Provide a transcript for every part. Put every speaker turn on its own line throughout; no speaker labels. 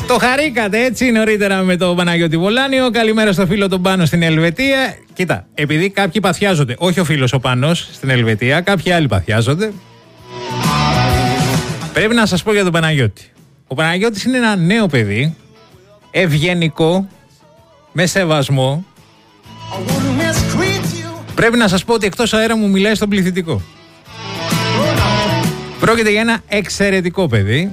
Το χαρήκατε έτσι νωρίτερα με το Παναγιώτη Βολάνιο. Καλημέρα στο φίλο τον Πάνο στην Ελβετία. Κοίτα, επειδή κάποιοι παθιάζονται, όχι ο φίλος ο Πάνος στην Ελβετία, κάποιοι άλλοι παθιάζονται. Πρέπει να σας πω για τον Παναγιώτη. Ο Παναγιώτης είναι ένα νέο παιδί, ευγενικό, με σεβασμό. Πρέπει να σας πω ότι εκτός αέρα μου μιλάει στον πληθυντικό. Πρόκειται για ένα εξαιρετικό παιδί.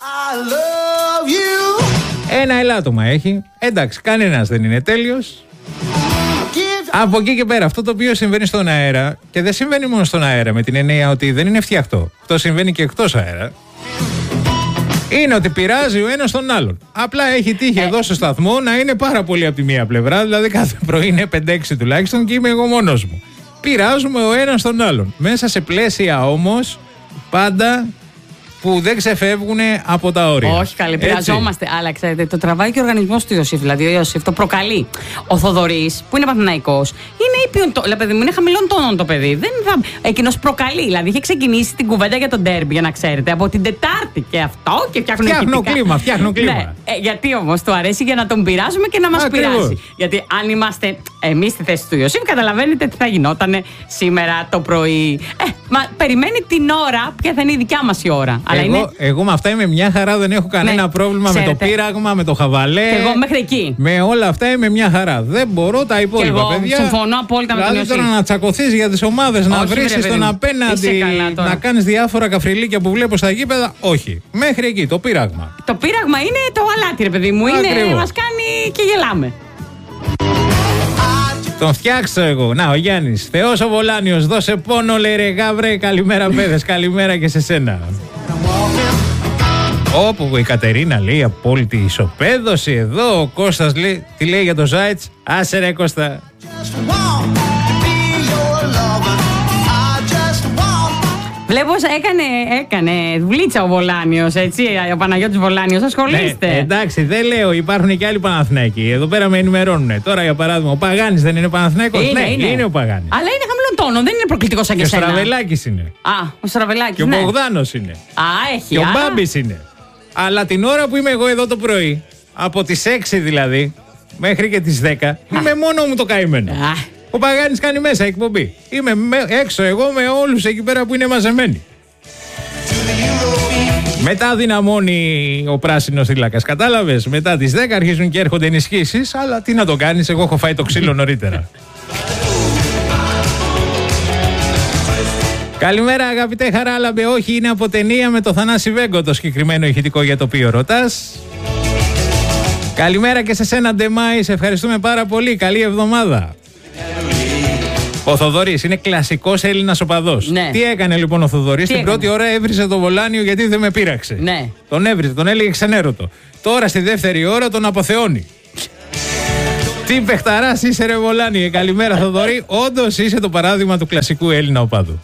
Ένα ελάττωμα έχει. Εντάξει, κανένας δεν είναι τέλειος. Από εκεί και πέρα, αυτό το οποίο συμβαίνει στον αέρα, και δεν συμβαίνει μόνο στον αέρα με την έννοια ότι δεν είναι φτιαχτό, αυτό συμβαίνει και εκτός αέρα, είναι ότι πειράζει ο ένας τον άλλον. Απλά έχει τύχει εδώ στο σταθμό να είναι πάρα πολύ από τη μία πλευρά, δηλαδή κάθε πρωί είναι 5-6 τουλάχιστον και είμαι εγώ μόνος μου. Πειράζουμε ο ένας τον άλλον. Μέσα σε πλαίσια όμως πάντα που δεν ξεφεύγουν από τα όρια. Όχι, καλή, πειραζόμαστε. Αλλά ξέρετε, το τραβάει και ο οργανισμός του Ιωσήφ. Δηλαδή, ο Ιωσήφ το προκαλεί. Ο Θοδωρής, που είναι Παναθηναϊκός, είναι ήπιον. Δηλαδή, είναι χαμηλών τόνων το παιδί. Εκείνος προκαλεί. Δηλαδή, είχε ξεκινήσει την κουβέντα για τον ντέρμπι, για να ξέρετε, από την Τετάρτη και αυτό. Και φτιάχνω κλίμα. Ναι. Γιατί όμως του αρέσει για να τον πειράζουμε και να μας πειράσει. Γιατί αν είμαστε εμείς στη θέση του Ιωσήφ, καταλαβαίνετε τι θα γινόταν σήμερα το πρωί. Μα περιμένει την ώρα, ποια θα είναι η δικιά μας η ώρα. Εγώ με αυτά είμαι μια χαρά, δεν έχω κανένα πρόβλημα. Ξέρετε, με το πείραγμα, με το χαβαλέ. Και εγώ μέχρι εκεί. Με όλα αυτά είμαι μια χαρά. Δεν μπορώ τα υπόλοιπα, παιδιά. Συμφωνώ απόλυτα με τον Ιωσήφ. Δηλαδή τώρα να τσακωθείς για τις ομάδες, να βρίσκεις τον απέναντι, να κάνεις διάφορα καφριλίκια που βλέπω στα γήπεδα. Όχι. Μέχρι εκεί το πείραγμα. Το πείραγμα είναι το αλάτι, ρε παιδί μου. Είναι, μας κάνει και γελάμε. Τον φτιάξω εγώ. Να, ο Γιάννης. Θεός ο Βολάνιος, δώσε πόνο, λέει ρε γάβρε. Καλημέρα, παιδες. Καλημέρα και σε σένα. Όπου η Κατερίνα λέει απόλυτη ισοπαίδωση. Εδώ ο Κώστας λέει, τι λέει για το Ζάιτς. Άσε ρε Κώστα. Βλέπω έκανε δουλίτσα ο Βολάνιος, έτσι, ο Παναγιώτης Βολάνιος, ασχολείστε. Ναι, εντάξει, δεν λέω, υπάρχουν και άλλοι Παναθηναϊκοί. Εδώ πέρα με ενημερώνουν. Τώρα για παράδειγμα, ο Παγάνης δεν είναι Παναθηναϊκός. Είναι ο Παγάνης. Αλλά είναι χαμηλών τόνων, δεν είναι προκλητικός σαν και εσένα. Και ο Στραβελάκης είναι. Ο Στραβελάκης. Και ο Μπογδάνος είναι. Έχει. Και ο Μπάμπης είναι. Αλλά την ώρα που είμαι εγώ εδώ το πρωί, από τις 6 δηλαδή, μέχρι και τις 10, είμαι μόνο μου το καημένο. Ο Παγάνης κάνει μέσα εκπομπή. Είμαι έξω εγώ με όλους εκεί πέρα που είναι μαζεμένοι. Μετά δυναμώνει ο πράσινος θύλακας. Κατάλαβες, μετά τις 10 αρχίζουν και έρχονται ενισχύσεις. Αλλά τι να το κάνεις, εγώ έχω φάει το ξύλο νωρίτερα. Καλημέρα αγαπητέ Χαράλαμπε. Όχι, είναι από ταινία με το Θανάση Βέγκο το συγκεκριμένο ηχητικό για το οποίο ρωτάς. Καλημέρα και σε σένα Ντεμάη. Σε ευχαριστούμε πάρα πολύ. Καλή εβδομάδα. Ο Θοδωρής είναι κλασικός Έλληνας οπαδός. Ναι. Τι έκανε λοιπόν ο Θοδωρής? Την πρώτη ώρα έβριζε το Βολάνιο γιατί δεν με πείραξε. Ναι. Τον έβριζε, τον έλεγε ξενέρωτο. Τώρα στη δεύτερη ώρα τον αποθεώνει. Τι παιχταράς είσαι ρε Βολάνιε. Καλημέρα Θοδωρή. Όντως είσαι το παράδειγμα του κλασικού Έλληνα οπαδού.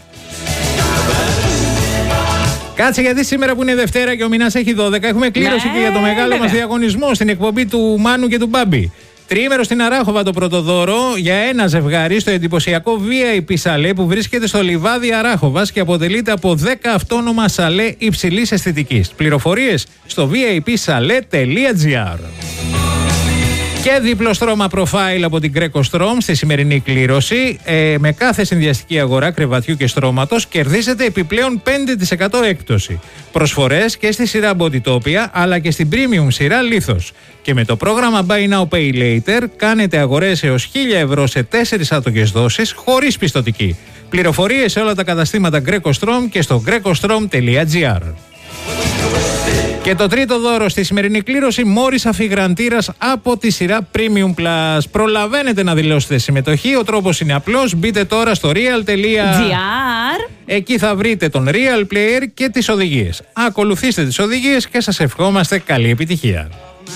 Κάτσε γιατί σήμερα που είναι Δευτέρα και ο μηνάς έχει 12 έχουμε κλήρωση και για το μεγάλο μας διαγωνισμό στην εκπομπή του Μάνου και του Μπάμπη. Τριήμερο στην Αράχοβα το πρώτο δώρο για ένα ζευγάρι στο εντυπωσιακό VIP σαλέ που βρίσκεται στο λιβάδι Αράχοβας και αποτελείται από 10 αυτόνομα σαλέ υψηλής αισθητικής. Πληροφορίες στο vipsale.gr. Και διπλό στρώμα profile από την Greco Strom στη σημερινή κλήρωση. Με κάθε συνδυαστική αγορά κρεβατιού και στρώματος κερδίζετε επιπλέον 5% έκπτωση. Προσφορές και στη σειρά Bodytopia αλλά και στην premium σειρά Λίθος. Και με το πρόγραμμα Buy Now Pay Later κάνετε αγορές έως 1.000 ευρώ σε 4 άτοκες δόσεις χωρίς πιστωτική. Πληροφορίες σε όλα τα καταστήματα Greco Strom και στο grecostrom.gr. Και το τρίτο δώρο στη σημερινή κλήρωση, μόρις αφιγραντήρας από τη σειρά Premium Plus. Προλαβαίνετε να δηλώσετε συμμετοχή, ο τρόπος είναι απλός. Μπείτε τώρα στο real.gr. Εκεί θα βρείτε τον Real Player και τις οδηγίες. Ακολουθήστε τις οδηγίες και σας ευχόμαστε καλή επιτυχία.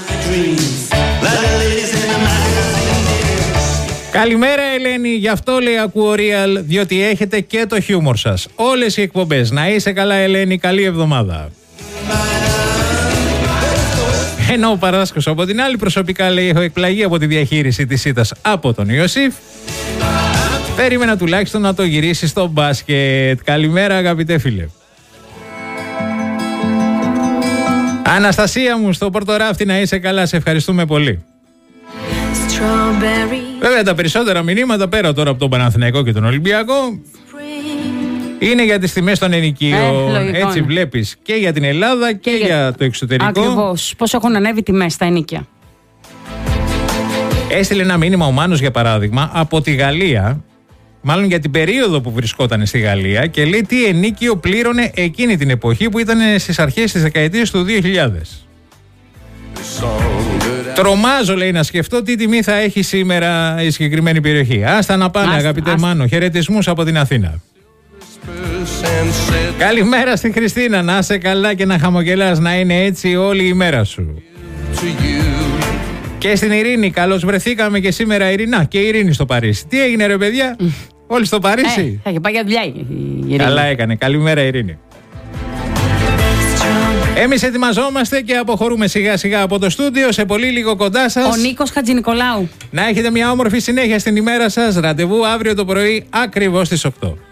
Καλημέρα Ελένη, γι' αυτό λέει ακούω Real, διότι έχετε και το χιούμορ σας. Όλες οι εκπομπές. Να είσαι καλά Ελένη, καλή εβδομάδα. Ενώ ο Παράσκος από την άλλη προσωπικά λέει έχω εκπλαγεί από τη διαχείριση της ήττας από τον Ιωσήφ. Περίμενα τουλάχιστον να το γυρίσει στο μπάσκετ. Καλημέρα αγαπητέ φίλε. Αναστασία μου στο Πορτοράφτη, να είσαι καλά, σε ευχαριστούμε πολύ. Βέβαια τα περισσότερα μηνύματα πέρα τώρα από τον Παναθηναϊκό και τον Ολυμπιακό είναι για τις τιμές των ενοικίων. Έτσι βλέπεις και για την Ελλάδα και για το εξωτερικό.
Ακριβώς. Πώς έχουν ανέβει τιμές στα ενοίκια.
Έστειλε ένα μήνυμα ο Μάνος, για παράδειγμα, από τη Γαλλία, μάλλον για την περίοδο που βρισκόταν στη Γαλλία, και λέει τι ενοίκιο πλήρωνε εκείνη την εποχή που ήταν στις αρχές της δεκαετίας του 2000. Τρομάζω, λέει, να σκεφτώ τι τιμή θα έχει σήμερα η συγκεκριμένη περιοχή. Άστα να πάνε, αγαπητέ Μάνο. Χαιρετισμούς από την Αθήνα. Καλημέρα στη Χριστίνα, να είσαι καλά και να χαμογελάς, να είναι έτσι όλη η μέρα σου. Και στην Ειρήνη, καλώς βρεθήκαμε και σήμερα, Ειρηνά, και η Ειρήνη στο Παρίσι. Τι έγινε, ρε παιδιά, όλοι στο Παρίσι?
Θα είχε πάει για δουλειά η Ειρήνη.
Καλά έκανε, καλημέρα, Ειρήνη. Εμείς ετοιμαζόμαστε και αποχωρούμε σιγά σιγά από το στούντιο, σε πολύ λίγο κοντά σας
ο Νίκος Χατζηνικολάου.
Να έχετε μια όμορφη συνέχεια στην ημέρα σας. Ραντεβού αύριο το πρωί ακριβώς στις 8.